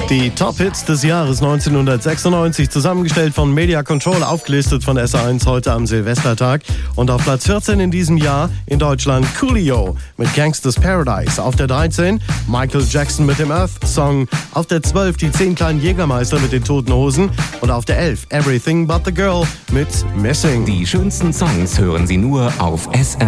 Die Top-Hits des Jahres 1996, zusammengestellt von Media Control, aufgelistet von SR1 heute am Silvestertag. Und auf Platz 14 in diesem Jahr in Deutschland Coolio mit Gangsta's Paradise. Auf der 13 Michael Jackson mit dem Earth-Song. Auf der 12 die 10 kleinen Jägermeister mit den Toten Hosen. Und auf der 11 Everything But The Girl mit Missing. Die schönsten Songs hören Sie nur auf SR.